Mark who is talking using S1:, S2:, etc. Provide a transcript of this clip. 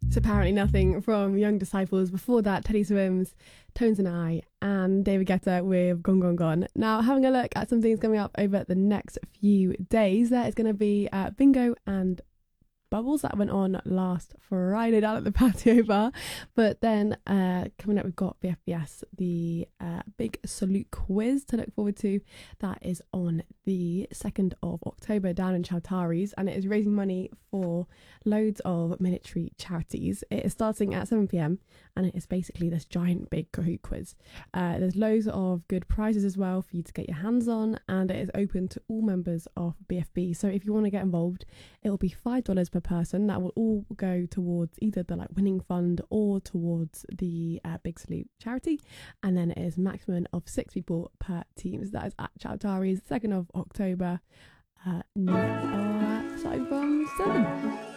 S1: It's apparently nothing from Young Disciples. Before that, Teddy Swims, Tones and I, and David Guetta with Gone Gone Gone. Now, having a look at some things coming up over the next few days, there is going to be Bingo and Bubbles that went on last Friday down at the patio bar. But then coming up, we've got BFBS, the big salute quiz to look forward to. That is on the 2nd of October down in Chowtaris, and it is raising money for loads of military charities. It is starting at 7 p.m. and it is basically this giant big Kahoot quiz. There's loads of good prizes as well for you to get your hands on, and it is open to all members of BFB. So if you want to get involved, it will be $5 per person. That will all go towards either the winning fund or towards the Big Salute charity, and then it is maximum of 6 people per team. So that is at Chowtaris, 2nd of October, starting from 7.